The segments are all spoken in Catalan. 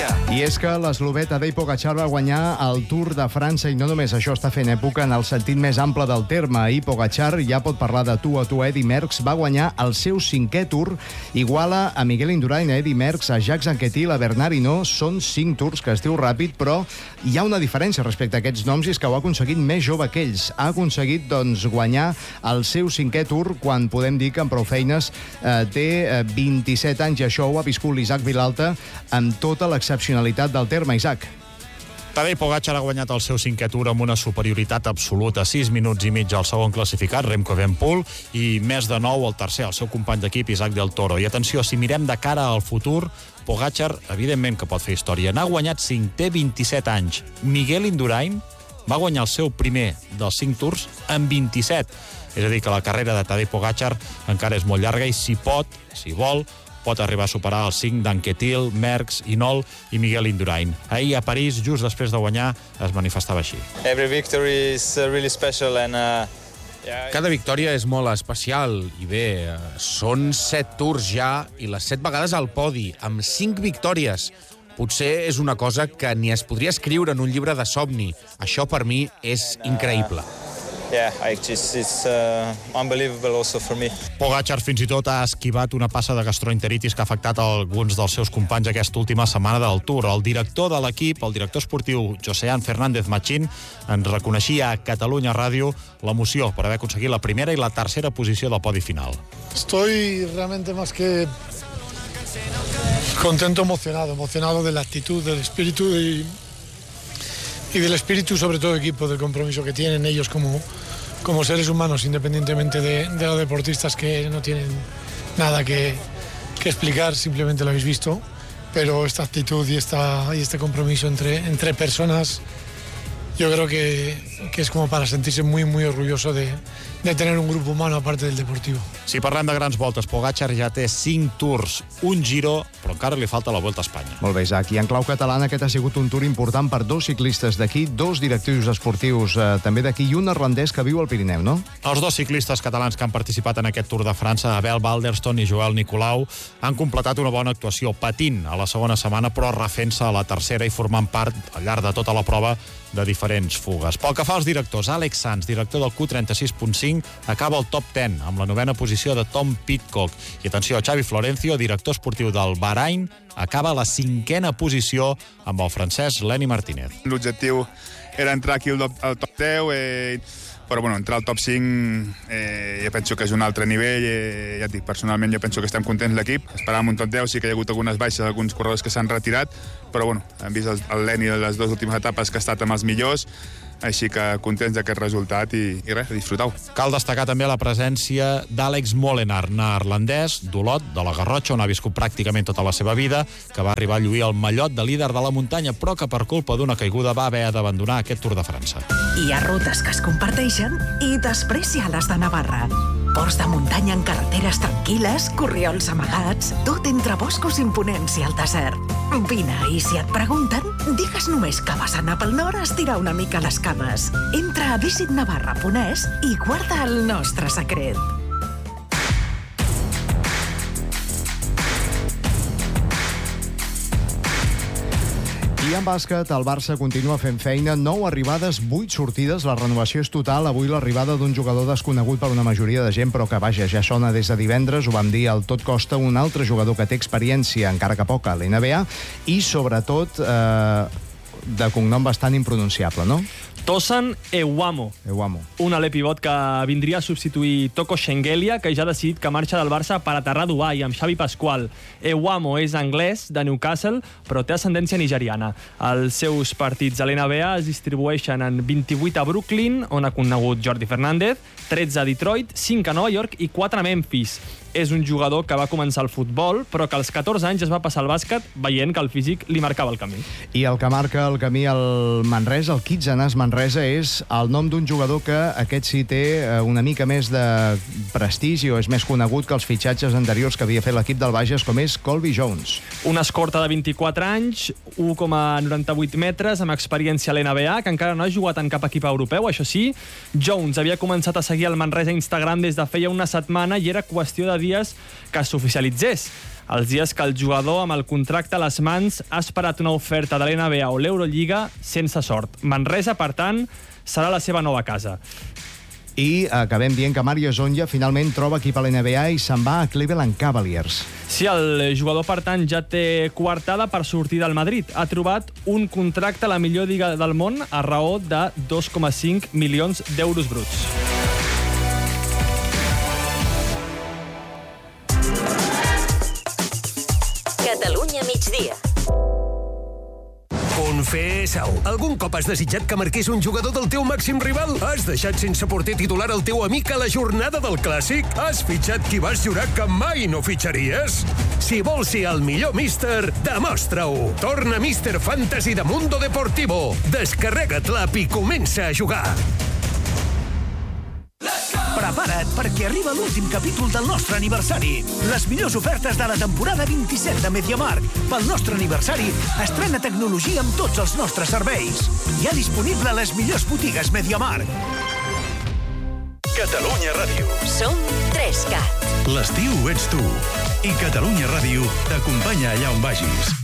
I és que l'eslovè Tadej Pogačar va guanyar el Tour de França i no només això, està fent època en el sentit més ample del terme. Ahir Pogačar ja pot parlar de tu a tu. Eddy Merckx va guanyar el seu 5è Tour, iguala a Miguel Indurain, a Eddy Merckx, a Jacques Anquetil, a Bernard Hinault. Són 5 Tours, que es diu ràpid, però hi ha una diferència respecte a aquests noms, i és que ho ha aconseguit més jove que ells. Ha aconseguit, doncs, guanyar el seu 5è Tour quan podem dir que amb prou feines té 27 anys, i això ho ha viscut l'Isaac Vilalta amb tota l'excepcionalitat del terme. Isaac. Tadej Pogačar ha guanyat el seu 5è Tour amb una superioritat absoluta, 6 minuts i mig al segon classificat, Remco Evenepoel, i més de 9 al tercer, el seu company d'equip, Isaac del Toro. I atenció, si mirem de cara al futur, Pogačar, evidentment que pot fer història. N'ha guanyat 5, té 27 anys. Miguel Indurain va guanyar el seu primer dels 5 Tours amb 27. És a dir, que la carrera de Tadej Pogačar encara és molt llarga i si pot, si vol, pot arribar a superar els 5 d'Anquetil, Merckx, Hinault i Miguel Indurain. Ahir a París, just després de guanyar, es manifestava així. Every victory is really special and cada victòria és molt especial i bé, són 7 Tours ja i les 7 vegades al podi, amb 5 victòries. Potser és una cosa que ni es podria escriure en un llibre de somni. Això per mi és increïble. It's unbelievable also for me. Pogačar fins i tot ha esquivat una passa de gastroenteritis que ha afectat alguns dels seus companys aquesta última setmana del Tour. El director de l'equip, el director esportiu Josean Fernández Machín, ens reconeixia a Catalunya Ràdio l'emoció per haver aconseguit la primera i la tercera posició del podi final. Estoy realmente más que contento, emocionado de la actitud, del espíritu y del espíritu, sobre todo, equipo, del compromiso que tienen ellos como seres humanos, independientemente de los deportistas, que no tienen nada que explicar, simplemente lo habéis visto, pero esta actitud y este compromiso entre personas, yo creo que es como para sentirse muy, muy orgulloso de tener un grupo humano aparte del deportivo. Si parlem de grans voltes, Pogačar ja té 5 Tours, un Giro, però encara li falta la Volta a Espanya. Molt bé, Isaac. I en clau catalana aquest ha sigut un Tour important per 2 ciclistes d'aquí, 2 directius esportius també d'aquí i un neerlandès que viu al Pirineu, no? Els 2 ciclistes catalans que han participat en aquest Tour de França, Abel Balderston i Joel Nicolau, han completat una bona actuació, patint a la segona setmana, però refent-se a la tercera i formant part, al llarg de tota la prova, de diferents fugues. Pel que fa als directors, Alex Sanz, director del Q36.5, acaba al top 10, amb la 9a posició de Tom Pidcock. I atenció, Xavi Florencio, director esportiu del Bahrain, acaba a la 5a posició amb el francès Lenny Martínez. L'objectiu era entrar aquí al top 10, però bueno, entrar al top 5 jo penso que és un altre nivell. Ja et dic, personalment jo penso que estem contents l'equip. Esperàvem un top 10, sí que hi ha hagut algunes baixes, alguns corredors que s'han retirat, però bueno, hem vist el Lenny de les 2 últimes etapes que ha estat amb els millors, així que contents d'aquest resultat i res, disfrutau. Cal destacar també la presència d'Àlex Molenaar, neerlandès, d'Olot, de la Garrotxa, on ha viscut pràcticament tota la seva vida, que va arribar a lluir el mallot de líder de la muntanya, però que per culpa d'una caiguda va haver d'abandonar aquest Tour de França. Hi ha rutes que es comparteixen i després hi ha les de Navarra. Ports de muntanya en carreteres tranquil·les, corriols amagats, tot entre boscos imponents i el desert. Vine, i si et pregunten, digues només que vas anar pel nord a estirar una mica les cames. Entra a visitnavarra.es i guarda el nostre secret. I en bàsquet, el Barça continua fent feina. 9 arribades, 8 sortides. La renovació és total. Avui l'arribada d'un jugador desconegut per una majoria de gent, però que, vaja, ja sona des de divendres. Ho vam dir al Tot Costa, un altre jugador que té experiència, encara que poca, a l'NBA, i, sobretot, de cognom bastant impronunciable, no? Tosan Ewamo. Un alè pivot que vindria a substituir Toko Shengelia, que ja ha decidit que marxa del Barça per aterrar a Dubai amb Xavi Pasqual. Ewamo és anglès, de Newcastle, però té ascendència nigeriana. Els seus partits a l'NBA es distribueixen en 28 a Brooklyn, on ha conegut Jordi Fernández, 13 a Detroit, 5 a Nova York i 4 a Memphis. És un jugador que va començar el futbol, però que als 14 anys es va passar al bàsquet veient que el físic li marcava el camí. I el que marca el camí al Manresa, el Kitzanas Manresa, és el nom d'un jugador que aquest sí té una mica més de prestigi o és més conegut que els fitxatges anteriors que havia fet l'equip del Bages, com és Colby Jones. Una escorta de 24 anys, 1,98 metres, amb experiència a l'NBA, que encara no ha jugat en cap equip europeu, això sí. Jones havia començat a seguir el Manresa a Instagram des de feia una setmana i era qüestió de dies que s'oficialitzés. Els dies que el jugador amb el contracte a les mans ha esperat una oferta de l'NBA o l'Eurolliga sense sort. Manresa, per tant, serà la seva nova casa. I acabem dient que Mario Zonja finalment troba equip a l'NBA i se'n va a Cleveland Cavaliers. Sí, el jugador, per tant, ja té coartada per sortir del Madrid. Ha trobat un contracte a la millor lliga del món a raó de 2,5 milions d'euros bruts. Catalunya migdia. Confessa-ho. Algun cop has desitjat que marqués un jugador del teu màxim rival? Has deixat sense porter titular el teu amic a la jornada del Clàssic? Has fitxat qui vas jurar que mai no fitxaries? Si vols ser el millor míster, demostra-ho. Torna Míster Fantasy de Mundo Deportivo. Descarrega't l'app i comença a jugar. Prepara't, perquè arriba l'últim capítol del nostre aniversari. Les millors ofertes de la temporada 27 de MediaMarkt. Pel nostre aniversari, estrena tecnologia amb tots els nostres serveis. Hi ha disponible a les millors botigues MediaMarkt. Catalunya Ràdio. Som 3CAT. L'estiu ets tu. I Catalunya Ràdio t'acompanya allà on vagis.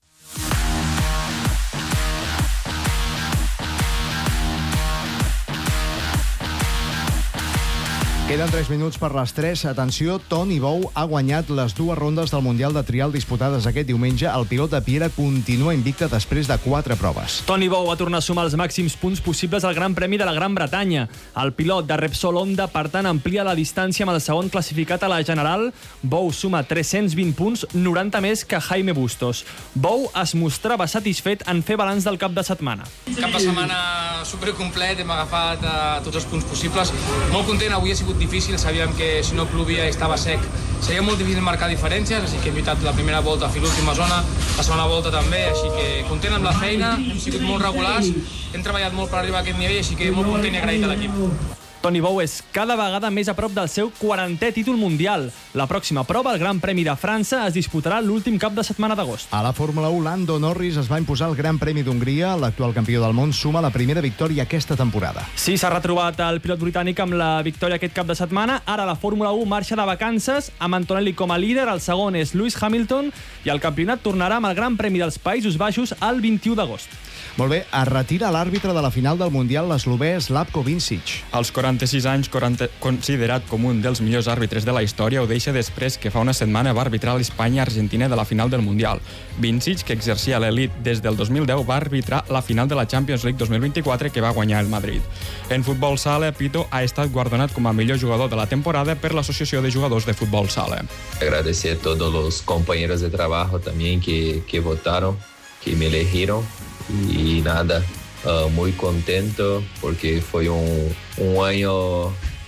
Queden 3 minuts per les 3. Atenció, Toni Bou ha guanyat les 2 rondes del Mundial de Trial disputades aquest diumenge. El pilot de Piera continua invicte després de 4 proves. Toni Bou va tornar a sumar els màxims punts possibles al Gran Premi de la Gran Bretanya. El pilot de Repsol Honda, per tant, amplia la distància amb el segon classificat a la general. Bou suma 320 punts, 90 més que Jaime Bustos. Bou es mostrava satisfet en fer balanç del cap de setmana. Cap de setmana supercomplet, hem agafat tots els punts possibles. Molt content, avui ha sigut difícil, sabíem que si no plovia i estava sec seria molt difícil marcar diferències, així que hem lluitat la primera volta fins l'última zona, la segona volta també, així que content amb la feina, hem sigut molt regulars, hem treballat molt per arribar a aquest nivell, així que molt content i agraït a l'equip. Toni Bou és cada vegada més a prop del seu 40è títol mundial. La pròxima prova, el Gran Premi de França, es disputarà l'últim cap de setmana d'agost. A la Fórmula 1, Lando Norris es va imposar el Gran Premi d'Hongria. L'actual campió del món suma la primera victòria aquesta temporada. Sí, s'ha retrobat el pilot britànic amb la victòria aquest cap de setmana. Ara la Fórmula 1 marxa de vacances, amb Antonelli com a líder, el segon és Lewis Hamilton, i el campionat tornarà amb el Gran Premi dels Països Baixos el 21 d'agost. Molt bé, es retira l'àrbitre de la final del Mundial, l'eslovè Slavko Vincic. Als 46 anys, considerat com un dels millors àrbitres de la història, ho deixa després que fa una setmana va arbitrar l'Espanya-Argentina de la final del Mundial. Vincic, que exercia l'elit des del 2010, va arbitrar la final de la Champions League 2024 que va guanyar el Madrid. En futbol sala, Pito ha estat guardonat com a millor jugador de la temporada per l'Associació de Jugadors de Futbol Sala. Agradecer a todos los compañeros de trabajo también que votaron, que me eligieron. Y nada, muy contento porque fue un año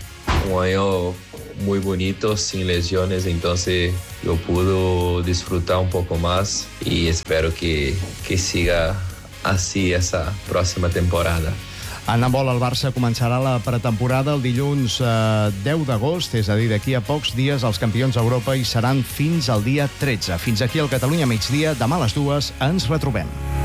muy bonito, sin lesiones, entonces yo pude disfrutar un poco más y espero que siga así esa próxima temporada. En handbol, el Barça començarà la pretemporada el dilluns 10 d'agost, és a dir, d'aquí a pocs dies els campions d'Europa hi seran fins al dia 13. Fins aquí el Catalunya migdia. Demà a les 2 ens retrobem.